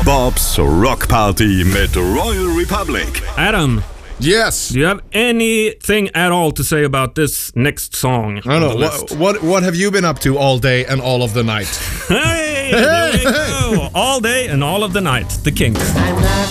Bobs Rock Party mit Royal Republic. Adam, Yes. do you have anything at all to say about this next song? I don't know. What have you been up to all day and all of the night? Hey, there we go. All day and all of the night. The Kinks.